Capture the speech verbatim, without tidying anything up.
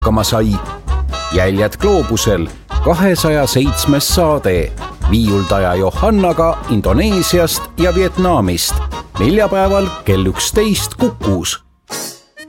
hakkama sai. Jäljed gloobusel kahesaja seitsmes saade viiuldaja Johannaga Indoneesiast ja Vietnamist neljapäeval kell üksteist Kukus.